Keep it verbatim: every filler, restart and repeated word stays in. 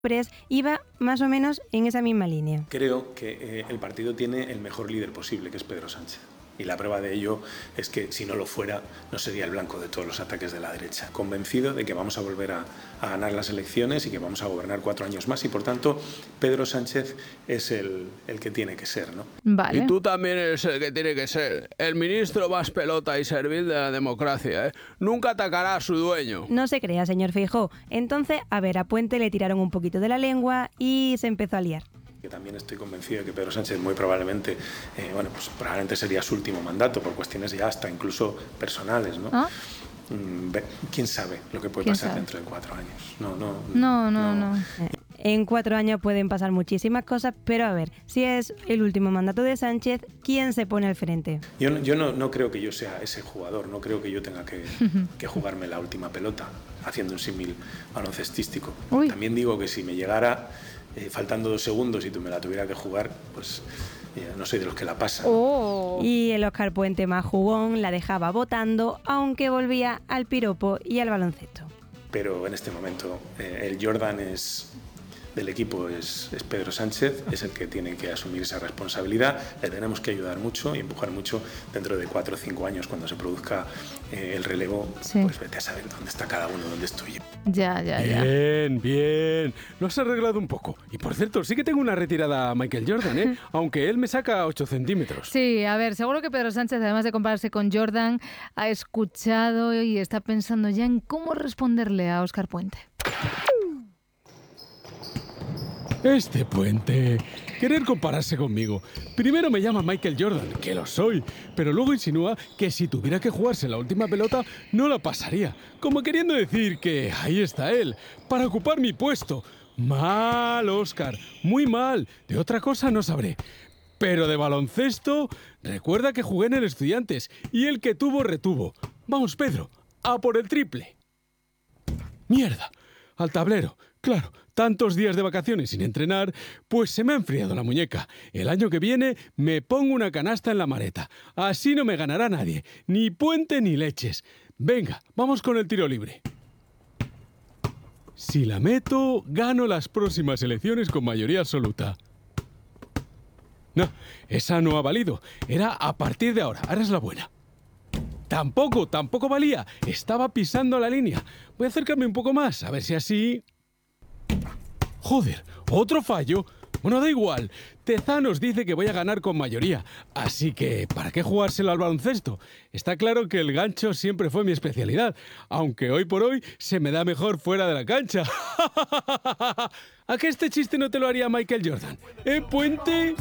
iba más o menos en esa misma línea. Creo que eh, el partido tiene el mejor líder posible, que es Pedro Sánchez. Y la prueba de ello es que si no lo fuera, no sería el blanco de todos los ataques de la derecha. Convencido de que vamos a volver a, a ganar las elecciones y que vamos a gobernar cuatro años más. Y por tanto, Pedro Sánchez es el, el que tiene que ser, ¿no? Vale. Y tú también eres el que tiene que ser. El ministro más pelota y servil de la democracia, ¿eh? Nunca atacará a su dueño. No se crea, señor Feijóo. Entonces, a ver, a Puente le tiraron un poquito de la lengua y se empezó a liar. Que también estoy convencido de que Pedro Sánchez muy probablemente, eh, bueno, pues probablemente sería su último mandato por cuestiones ya hasta incluso personales, ¿no? ¿Ah? Mm, ¿Quién sabe lo que puede ¿Quién pasar sabe? dentro de cuatro años? No, no, No, no, no. En cuatro años pueden pasar muchísimas cosas, pero a ver, si es el último mandato de Sánchez, ¿quién se pone al frente? Yo, no, yo no, no creo que yo sea ese jugador, no creo que yo tenga que, que jugarme la última pelota, haciendo un símil baloncestístico. Uy. También digo que si me llegara eh, faltando dos segundos y tú me la tuviera que jugar, pues eh, no soy de los que la pasan. Oh. Y el Óscar Puente más jugón la dejaba votando, aunque volvía al piropo y al baloncesto. Pero en este momento eh, el Jordan es... del equipo es, es Pedro Sánchez, es el que tiene que asumir esa responsabilidad. Le tenemos que ayudar mucho y empujar mucho dentro de cuatro o cinco años cuando se produzca eh, el relevo. Sí. Pues vete a saber dónde está cada uno, dónde estoy yo. Ya, ya, ya. Bien, bien. Lo has arreglado un poco. Y por cierto, sí que tengo una retirada a Michael Jordan, ¿eh? Aunque él me saca ocho centímetros. Sí, a ver, seguro que Pedro Sánchez, además de compararse con Jordan, ha escuchado y está pensando ya en cómo responderle a Óscar Puente. Este Puente. Querer compararse conmigo. Primero me llama Michael Jordan, que lo soy, pero luego insinúa que si tuviera que jugarse la última pelota, no la pasaría. Como queriendo decir que ahí está él, para ocupar mi puesto. Mal, Óscar, muy mal. De otra cosa no sabré. Pero de baloncesto, recuerda que jugué en el Estudiantes y el que tuvo, retuvo. Vamos, Pedro, a por el triple. Mierda, al tablero. Claro, tantos días de vacaciones sin entrenar, pues se me ha enfriado la muñeca. El año que viene me pongo una canasta en la maleta. Así no me ganará nadie, ni Puente ni leches. Venga, vamos con el tiro libre. Si la meto, gano las próximas elecciones con mayoría absoluta. No, esa no ha valido. Era a partir de ahora. Ahora es la buena. Tampoco, tampoco valía. Estaba pisando la línea. Voy a acercarme un poco más, a ver si así... Joder, ¿otro fallo? Bueno, da igual. Tezanos dice que voy a ganar con mayoría. Así que, ¿para qué jugárselo al baloncesto? Está claro que el gancho siempre fue mi especialidad, aunque hoy por hoy se me da mejor fuera de la cancha. ¿A qué este chiste no te lo haría Michael Jordan? ¿Eh, Puente?